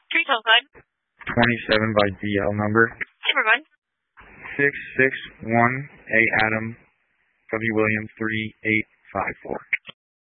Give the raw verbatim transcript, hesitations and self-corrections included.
Three call code. twenty-seven by D L number. Super one. six six one A Adam W Williams three eight five four.